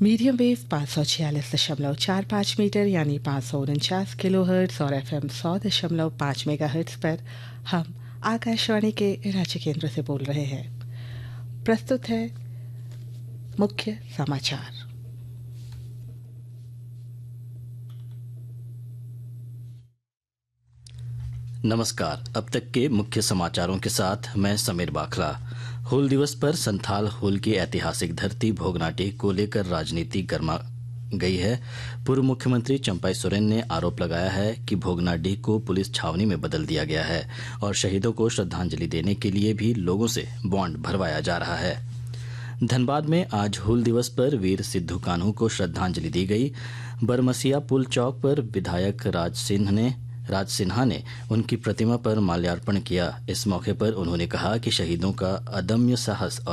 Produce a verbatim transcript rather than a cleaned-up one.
Medium wave पाँच सौ छियालीस दशमलव चार पाँच मीटर यानी पाँच सौ उनचास किलो हर्ट्स और एफ एम सौ दशमलव पाँच मेगा हर्ट्स पर हम आकाशवाणी के रांची केंद्र से बोल रहे हैं। प्रस्तुत है मुख्य समाचार। नमस्कार। अब तक के मुख्य समाचारों के साथ मैं समीर बाखला। हूल दिवस पर संथाल हूल की ऐतिहासिक धरती भोगनाटी को लेकर राजनीति गर्मा गई है। पूर्व मुख्यमंत्री चंपाई सोरेन ने आरोप लगाया है कि भोगनाडीह को पुलिस छावनी में बदल दिया गया है और शहीदों को श्रद्धांजलि देने के लिए भी लोगों से बॉन्ड भरवाया जा रहा है। धनबाद में आज हूल दिवस पर वीर सिद्धू कान्हू को श्रद्धांजलि दी गई। बरमसिया पुल चौक पर विधायक राज सिंह ने राज सिन्हा ने उनकी प्रतिमा पर माल्यार्पण किया। इस मौके पर उन्होंने कहा कि शहीदों का अदम्य साहस